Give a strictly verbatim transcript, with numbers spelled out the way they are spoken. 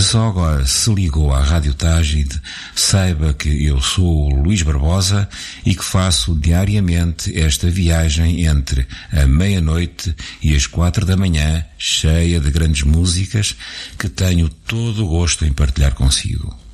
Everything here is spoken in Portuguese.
Se só agora se ligou à Rádio Tágide, saiba que eu sou o Luís Barbosa e que faço diariamente esta viagem entre a meia-noite e as quatro da manhã, cheia de grandes músicas que tenho todo o gosto em partilhar consigo.